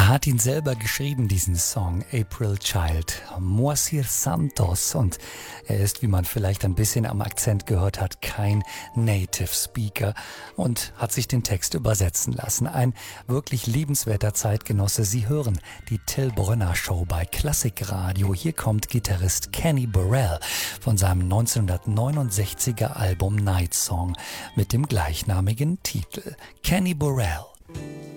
Er hat ihn selber geschrieben, diesen Song, April Child, Moacir Santos. Und er ist, wie man vielleicht ein bisschen am Akzent gehört hat, kein Native Speaker und hat sich den Text übersetzen lassen. Ein wirklich liebenswerter Zeitgenosse. Sie hören die Till Brönner Show bei Klassikradio. Hier kommt Gitarrist Kenny Burrell von seinem 1969er Album Night Song mit dem gleichnamigen Titel. Kenny Burrell.